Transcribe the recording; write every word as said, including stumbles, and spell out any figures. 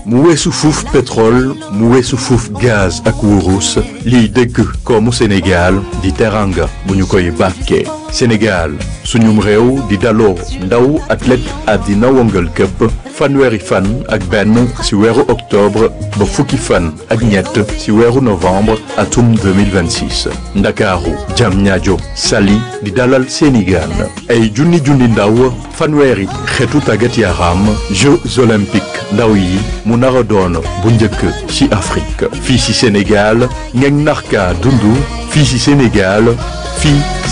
mu weesu fuuf pétrole mu weesu fuuf gaz ak wurus liy dëgg koomu Sénégal di teranga bu ñu koy bàkkee Sénégal suñum réew di daloo ndaw athlète àddina wëngal këpp fanweeri fan ak benn ci weeru octobre ba fukki fan ak ñett ci weeru novembre atum deux mille vingt-six ndakaaru Diamniadio Saly di dalal seeni gaan ay junni junni ndaw fanweeri xeetu tàggat yaram Jeux olympiques ndaw yi mu nar a doon bu njëkk ci Afrique fii ci Sénégal ngeen narka dundu fii ci Sénégal fii